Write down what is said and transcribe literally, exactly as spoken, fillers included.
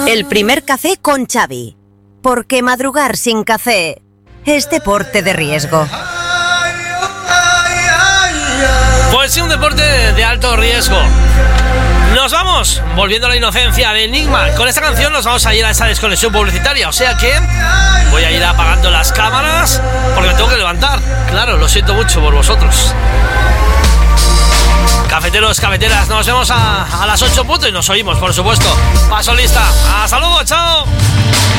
El primer café con Xavi. Porque madrugar sin café es deporte de riesgo. Pues sí, un deporte de alto riesgo. Nos vamos, volviendo a la inocencia de Enigma. Con esta canción nos vamos a ir a esa desconexión publicitaria. O sea que voy a ir apagando las cámaras porque me tengo que levantar. Claro, lo siento mucho por vosotros. Cafeteros, cafeteras, nos vemos a, a las ocho punto y nos oímos, por supuesto. Paso lista. Hasta luego, chao.